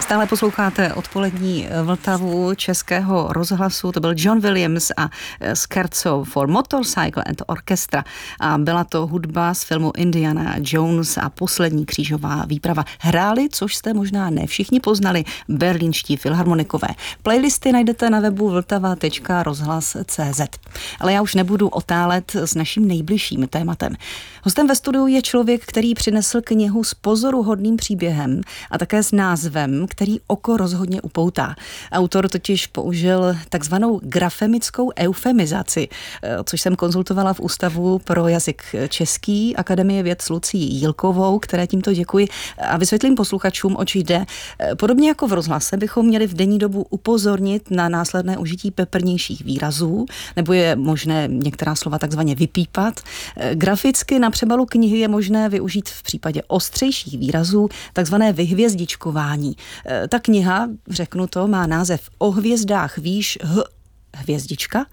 Stále posloucháte odpolední Vltavu Českého rozhlasu. To byl John Williams a Scherzo for Motorcycle and Orchestra. A byla to hudba z filmu Indiana Jones a poslední křížová výprava. Hráli, což jste možná ne všichni poznali, berlínští filharmonikové. Playlisty najdete na webu vltava.rozhlas.cz. Ale já už nebudu otálet s naším nejbližším tématem. Hostem ve studiu je člověk, který přinesl knihu s pozoruhodným příběhem a také s názvem, který oko rozhodně upoutá. Autor totiž použil takzvanou grafemickou eufemizaci, což jsem konzultovala v Ústavu pro jazyk český Akademie věd s Lucií Jílkovou, které tímto děkuji, a vysvětlím posluchačům, oč jde. Podobně jako v rozhlase bychom měli v denní dobu upozornit na následné užití peprnějších výrazů, nebo je možné některá slova takzvaně vypípat. Graficky na přebalu knihy je možné využít v případě ostřejších výrazů takzvané vyhvězdičkování. Ta kniha, řeknu to, má název O hvězdách výš hvězdička,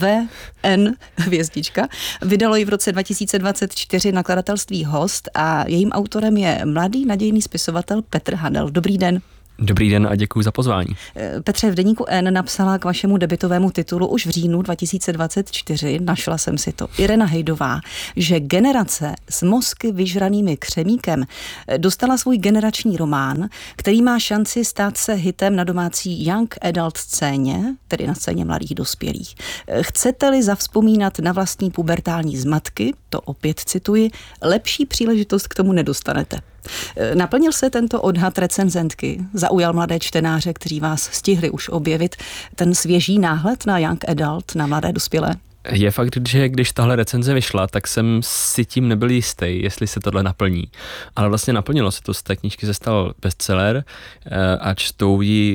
VN hvězdička. Vydalo ji v roce 2024 nakladatelství Host a jejím autorem je mladý nadějný spisovatel Petr Hadel. Dobrý den. Dobrý den a děkuji za pozvání. Petře, v deníku N napsala k vašemu debitovému titulu už v říjnu 2024, našla jsem si to, Irena Hejdová, že generace s mozky vyžranými křemíkem dostala svůj generační román, který má šanci stát se hitem na domácí young adult scéně, tedy na scéně mladých dospělých. Chcete-li zavzpomínat na vlastní pubertální zmatky, to opět cituji, lepší příležitost k tomu nedostanete. Naplnil se tento odhad recenzentky? Zaujal mladé čtenáře, kteří vás stihli už objevit, ten svěží náhled na young adult, na mladé dospělé? Je fakt, že když tahle recenze vyšla, tak jsem si tím nebyl jistý, jestli se tohle naplní. Ale vlastně naplnilo se to, z té knížky se stal bestseller a čtou ji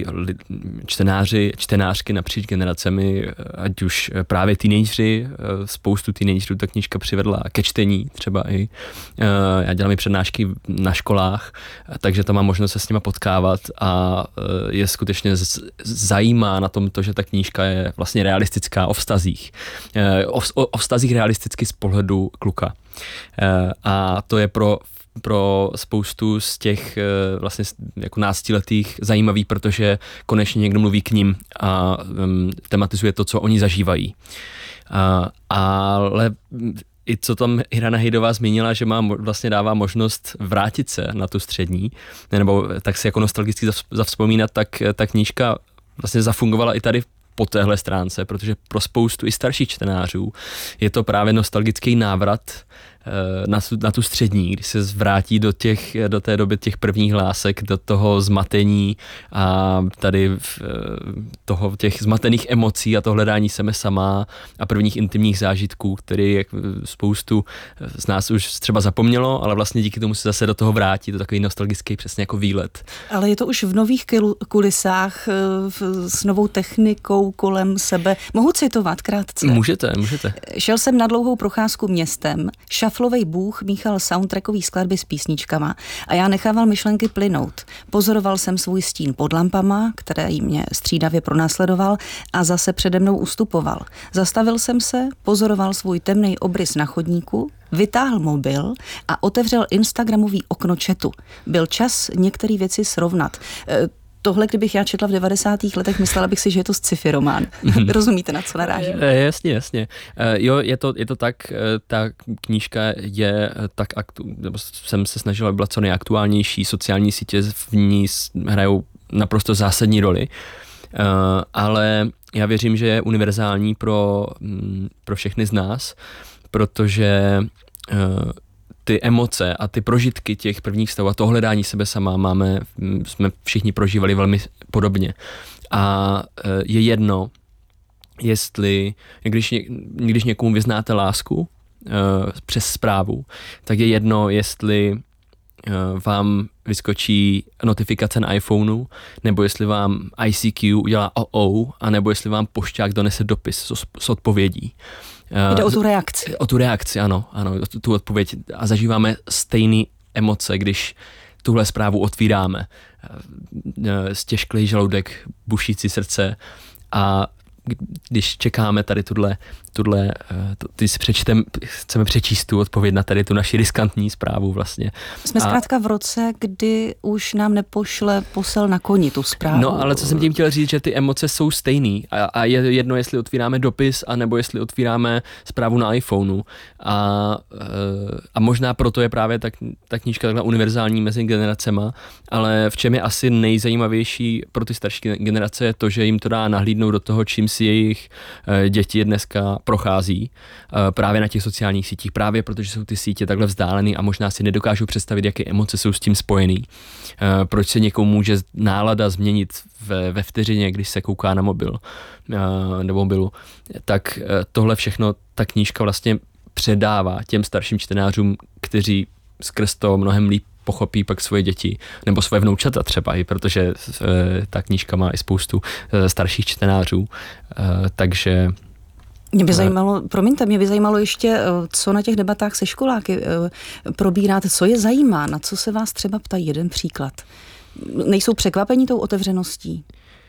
čtenářky napříč generacemi, ať už právě teenageři, spoustu teenagerů ta knížka přivedla ke čtení třeba i. Já dělám i přednášky na školách, takže tam mám možnost se s nima potkávat a je skutečně zajímá na tom to, že ta knížka je vlastně realistická o vztazích. O vztazích realisticky z pohledu kluka. A to je pro spoustu z těch vlastně jako náctiletých zajímavý, protože konečně někdo mluví k nim a tematizuje to, co oni zažívají. Ale i co tam Irena Hejdová zmínila, že vlastně dává možnost vrátit se na tu střední, nebo tak si jako nostalgicky zavzpomínat, tak ta knížka vlastně zafungovala i tady po téhle stránce, protože pro spoustu i starších čtenářů je to právě nostalgický návrat na tu střední, kdy se vrátí do té doby těch prvních hlásek, do toho zmatení a tady těch zmatených emocí a to hledání sebe sama a prvních intimních zážitků, který spoustu z nás už třeba zapomnělo, ale vlastně díky tomu se zase do toho vrátí, to takový nostalgický přesně jako výlet. Ale je to už v nových kulisách, s novou technikou kolem sebe. Mohu citovat krátce? Můžete. Šel jsem na dlouhou procházku městem, šaflovej bůh míchal soundtrackový skladby s písničkama a já nechával myšlenky plynout. Pozoroval jsem svůj stín pod lampama, který mě střídavě pronásledoval a zase přede mnou ustupoval. Zastavil jsem se, pozoroval svůj temný obrys na chodníku, vytáhl mobil a otevřel instagramový okno chatu. Byl čas některé věci srovnat. Tohle, kdybych já četla v 90. letech, myslela bych si, že je to sci-fi román. Rozumíte, na co narážím? Jasně. Jo, je to tak, ta knížka je tak, jsem se snažila, aby byla co nejaktuálnější, sociální sítě v ní hrajou naprosto zásadní roli, ale já věřím, že je univerzální pro všechny z nás, protože ty emoce a ty prožitky těch prvních stavů a to hledání sebe sama jsme všichni prožívali velmi podobně. A je jedno, jestli, když někomu vyznáte lásku přes zprávu, tak je jedno, jestli vám vyskočí notifikace na iPhoneu, nebo jestli vám ICQ udělá a nebo jestli vám pošťák donese dopis s odpovědí. Jde o tu reakci. O tu reakci, ano, tu odpověď. A zažíváme stejné emoce, když tuhle zprávu otvíráme. Stěžklý žaludek, bušící srdce a když čekáme tady ty si chceme přečíst tu odpověď na tady tu naši riskantní zprávu vlastně. Jsme zkrátka v roce, kdy už nám nepošle posel na koni tu zprávu. No, ale co jsem tím chtěl říct, že ty emoce jsou stejný a je jedno, jestli otvíráme dopis, anebo jestli otvíráme zprávu na iPhoneu a možná proto je právě ta knížka takhle univerzální mezi generacema, ale v čem je asi nejzajímavější pro ty starší generace je to, že jim to dá nahlídnout do toho, čím si jejich děti dneska prochází právě na těch sociálních sítích, právě protože jsou ty sítě takhle vzdálený a možná si nedokážou představit, jaké emoce jsou s tím spojený. Proč se někomu může nálada změnit ve vteřině, když se kouká na mobil nebo mobilu, tak tohle všechno ta knížka vlastně předává těm starším čtenářům, kteří skrz to mnohem líp pochopí pak svoje děti, nebo svoje vnoučata třeba, i protože ta knížka má i spoustu starších čtenářů, takže... Mě by zajímalo ještě, co na těch debatách se školáky probíráte, co je zajímá, na co se vás třeba ptají, jeden příklad. Nejsou překvapení tou otevřeností?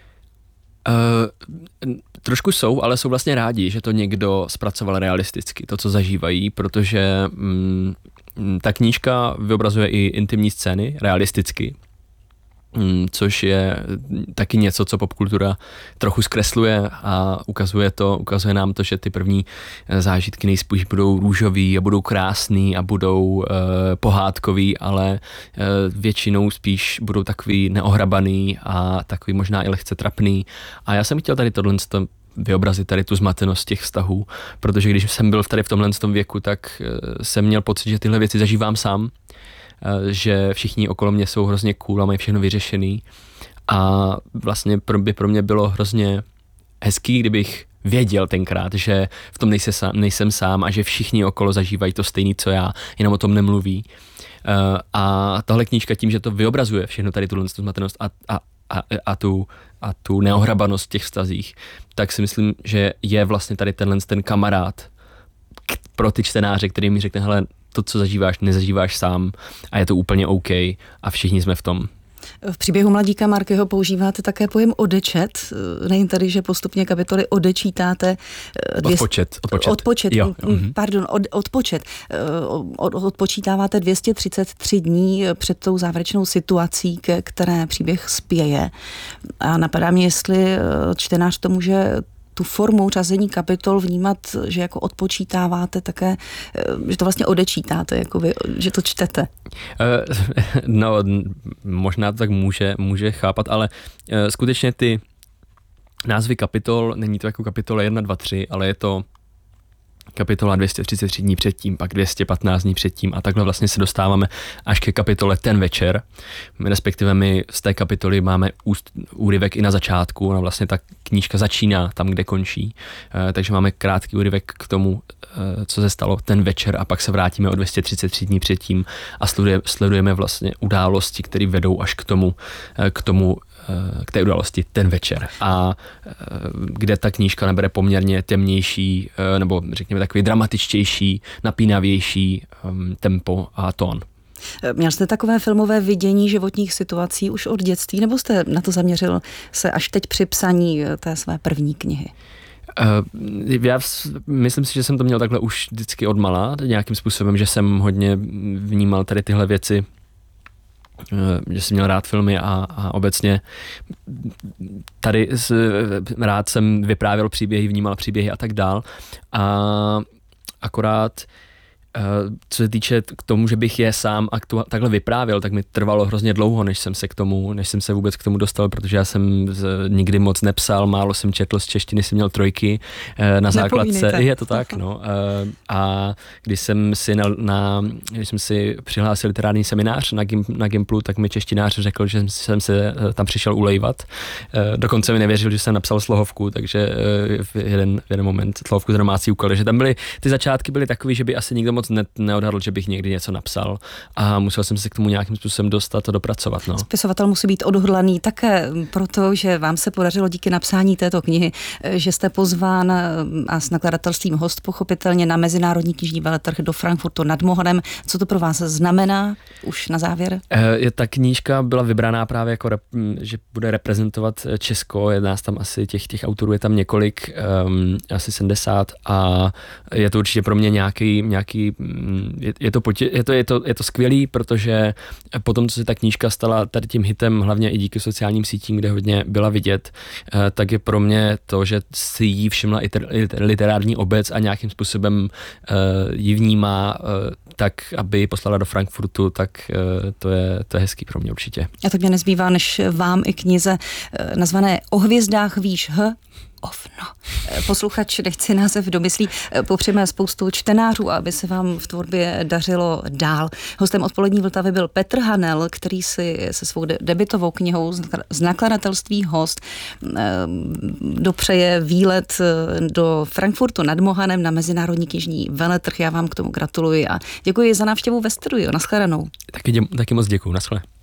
Trošku jsou, ale jsou vlastně rádi, že to někdo zpracoval realisticky, to, co zažívají, protože ta knížka vyobrazuje i intimní scény realisticky, což je taky něco, co popkultura trochu zkresluje a ukazuje nám to, že ty první zážitky nejspíš budou růžový a budou krásný a budou pohádkový, ale většinou spíš budou takový neohrabaný a takový možná i lehce trapný. A já jsem chtěl tady tohle vyobrazit tady tu zmatenost těch vztahů, protože když jsem byl tady v tomhle věku, tak jsem měl pocit, že tyhle věci zažívám sám, že všichni okolo mě jsou hrozně cool a mají všechno vyřešený a vlastně by pro mě bylo hrozně hezký, kdybych věděl tenkrát, že v tom nejsem sám a že všichni okolo zažívají to stejný, co já, jenom o tom nemluví. A tahle knížka tím, že to vyobrazuje všechno tady tuhle zmatenost a tu neohrabanost v těch vztazích, tak si myslím, že je vlastně tady ten kamarád pro ty čtenáře, který mi řekne, hele, to, co zažíváš, nezažíváš sám a je to úplně OK a všichni jsme v tom. V příběhu mladíka Markyho používáte také pojem odečet. Nejen tady, že postupně kapitoly odečítáte. Odpočet. Jo. Pardon, odpočet. Odpočítáváte 233 dní před tou závěrečnou situací, ke které příběh spěje. A napadá mě, jestli čtenář to může tu formu řazení kapitol vnímat, že jako odpočítáváte také, že to vlastně odečítáte, jako vy, že to čtete. No, možná to tak může chápat, ale skutečně ty názvy kapitol, není to jako kapitola 1, 2, 3, ale je to kapitola 233 dní předtím, pak 215 dní předtím a takhle vlastně se dostáváme až ke kapitole ten večer. Respektive my z té kapitoly máme úryvek i na začátku, a vlastně ta knížka začíná tam, kde končí. Takže máme krátký úryvek k tomu, co se stalo ten večer a pak se vrátíme o 233 dní předtím a sledujeme vlastně události, které vedou až k té události ten večer. A kde ta knížka nabere poměrně temnější, nebo řekněme takový dramatičtější, napínavější tempo a tón. Měl jste takové filmové vidění životních situací už od dětství, nebo jste na to zaměřil se až teď při psaní té své první knihy? Já myslím si, že jsem to měl takhle už vždycky odmala, nějakým způsobem, že jsem hodně vnímal tady tyhle věci, že jsem měl rád filmy a obecně tady rád jsem vyprávěl příběhy, vnímal příběhy a tak dál. A akorát co se týče k tomu, že bych je sám takhle vyprávěl, tak mi trvalo hrozně dlouho, než jsem se vůbec k tomu dostal, protože já jsem nikdy moc nepsal, málo jsem četl, z češtiny jsem měl 3 na základce. Je to tak, no. A když jsem si přihlásil literární seminář na Gimplu, tak mi češtinář řekl, že jsem se tam přišel ulejvat. Dokonce mi nevěřil, že jsem napsal slohovku, takže v jeden moment slohovku z domácí úkoly, že tam ty začátky byly takový, že by asi nikdo moc moc neodhadl, že bych někdy něco napsal a musel jsem se k tomu nějakým způsobem dostat a dopracovat. No. Spisovatel musí být odhodlaný také proto, že vám se podařilo díky napsání této knihy, že jste pozván a s nakladatelstvím Host pochopitelně na Mezinárodní knižní veletrh do Frankfurtu nad Mohanem. Co to pro vás znamená už na závěr? Ta knížka byla vybraná právě jako, že bude reprezentovat Česko, je nás tam asi těch autorů je tam několik, asi 70 a je to určitě pro mě nějaký je to skvělý, protože potom, co se ta knížka stala tady tím hitem, hlavně i díky sociálním sítím, kde hodně byla vidět, tak je pro mě to, že si jí všimla i literární obec a nějakým způsobem ji vnímá tak, aby ji poslala do Frankfurtu, tak to je hezký pro mě určitě. A tak mě nezbývá, než vám i knize nazvané O hvězdách víš Ovno. Posluchač, nechci název domyslí, popřejme spoustu čtenářů, aby se vám v tvorbě dařilo dál. Hostem Odpolední Vltavy byl Petr Hanel, který si se svou debutovou knihou z nakladatelství Host dopřeje výlet do Frankfurtu nad Mohanem na Mezinárodní knižní veletrh. Já vám k tomu gratuluji a děkuji za návštěvu ve studiu. Naschledanou. Taky moc děkuju. Naschle.